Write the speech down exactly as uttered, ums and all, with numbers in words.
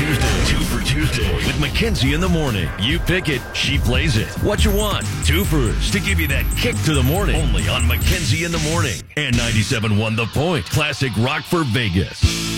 Tuesday. Two for Tuesday with Mackenzie in the morning. You pick it, she plays it. What you want? Twofers to give you that kick to the morning. Only on Mackenzie in the morning. And ninety-seven point one The Point. Classic rock for Vegas.